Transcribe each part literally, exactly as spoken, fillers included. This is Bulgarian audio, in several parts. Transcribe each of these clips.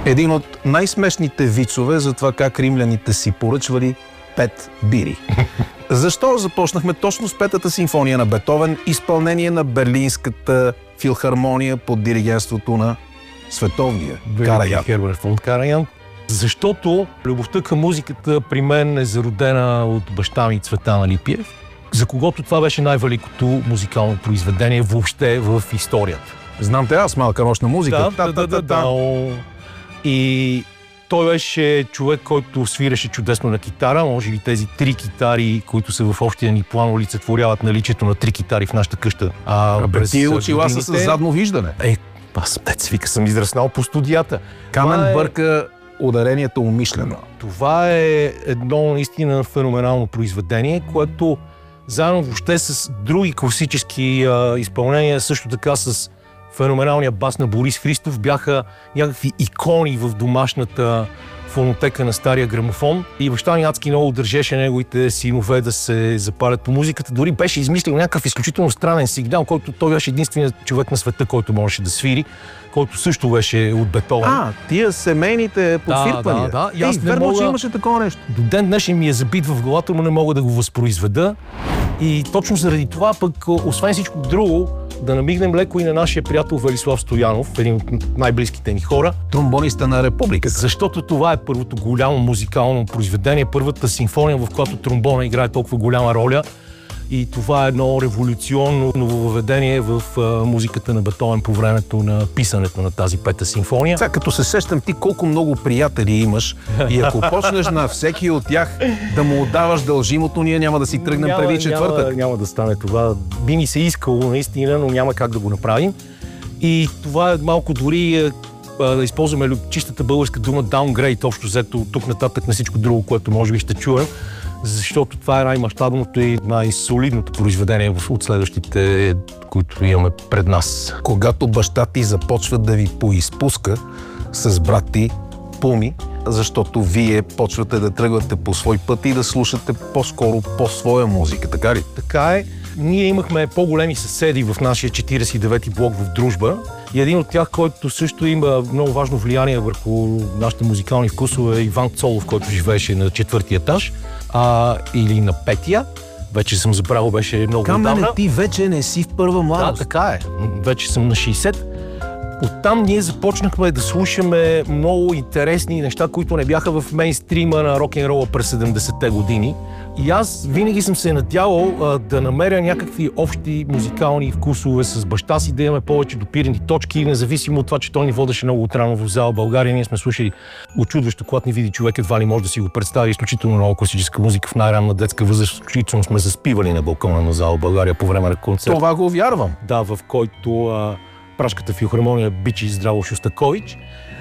Един от най-смешните вицове за това как римляните си поръчвали пет бири. Защо започнахме точно с Петата симфония на Бетовен, изпълнение на Берлинската филхармония под диригентството на световния Караян? Херберт фон Караян. Защото любовта към музиката при мен е зародена от баща ми Цветан Алипиев, за когото това беше най-великото музикално произведение въобще в историята. Знам те аз, малка нощна музика. Да, да, да, да. И той беше човек, който свиреше чудесно на китара. Може би тези три китари, които са в общия ни план, олицетворяват наличието на три китари в нашата къща. А, а ти очила са с задно виждане. Е, аз дет свика съм израснал по студията. Камен е... бърка ударението умишлено. Това е едно наистина феноменално произведение, което заедно въобще с други класически а, изпълнения, също така с феноменалния бас на Борис Христов, бяха някакви икони в домашната фонотека на стария грамофон и баща ми адски много държеше неговите синове да се запалят по музиката. Дори беше измислил някакъв изключително странен сигнал, който той беше единственият човек на света, който можеше да свири, който също беше от Бетовен. А, тия семейните подсвирпания. Да, да, да. Ей, аз верно, мога... че имаше такова нещо. До ден днешен ми е забит в главата, но не мога да го възпроизведа. И точно заради това пък, освен всичко друго, да намигнем леко и на нашия приятел Велислав Стоянов, един от най-близките ни хора. Тромбониста на републиката. Защото това е първото голямо музикално произведение, първата симфония, в която тромбона играе толкова голяма роля. И това е едно революционно нововъведение в а, музиката на Бетовен по времето на писането на тази Пета симфония. Сега като се сещам ти колко много приятели имаш и ако почнеш на всеки от тях да му отдаваш дължимото, ние няма да си тръгнем няма, преди четвъртък. Няма, няма да стане това. Би ни се искало наистина, но няма как да го направим. И това е малко дори да използваме чистата българска дума downgrade, общо взето тук нататък на всичко друго, което може би ще чуем. Защото това е най-мащабното и най-солидното произведение от следващите, които имаме пред нас. Когато баща ти започва да ви поизпуска с брат ти Пуми, защото вие почвате да тръгвате по свой път и да слушате по-скоро по-своя музика, така ли? Така е. Ние имахме по-големи съседи в нашия четиридесет и девети блок в Дружба и един от тях, който също има много важно влияние върху нашите музикални вкусове, е Иван Цолов, който живееше на четвъртия етаж. А, или на петия. Вече съм забравил, беше много Камене, отдавна. ти вече не си в първа младост. Да, така е. Вече съм на шейсет. Оттам ние започнахме да слушаме много интересни неща, които не бяха в мейнстрима на рок-н-рола през седемдесетте години. И аз винаги съм се надявал а, да намеря някакви общи музикални вкусове с баща си, да имаме повече допирани точки, независимо от това, че той ни водеше много отрано в зала България. Ние сме слушали очудващо, когато ни види човек, едва ли може да си го представи, изключително много класическа музика в най-ранна детска възраст. Изключително сме заспивали на балкона на зала България по време на концерт. Това го вярвам. Да, в който а, Пражката филхармония бичи Здраво Шостакович.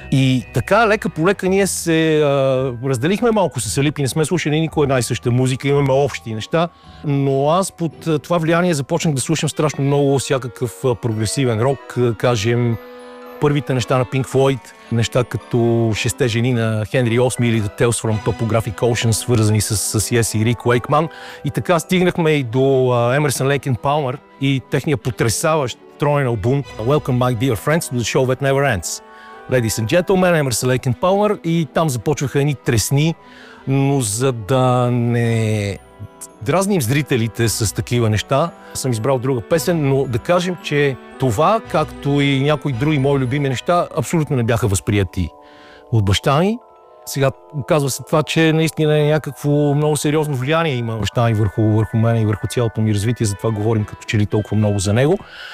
И така, лека по лека ние се а, разделихме малко с Алипи, не сме слушали никой една и съща музика, имаме общи неща, но аз под а, това влияние започнах да слушам страшно много всякакъв а, прогресивен рок, а, кажем първите неща на Pink Floyd, неща като Шесте жени на Хенри Осми или The Tales from Topographic Ocean, свързани с, с Yes и Рик Уейкман. И така стигнахме и до а, Емерсън Лейк енд Палмър и техния потресаващ троен албум Welcome My Dear Friends to the Show That Never Ends. Ladies and Gentlemen, Емерсън Лейк енд Палмър, и там започваха едни тресни, но за да не дразним зрителите с такива неща, съм избрал друга песен, но да кажем, че това, както и някои други мои любими неща, абсолютно не бяха възприяти от баща ми. Сега оказва се това, че наистина е някакво много сериозно влияние има баща ми върху, върху мен и върху цялото ми развитие, затова говорим като че ли толкова много за него.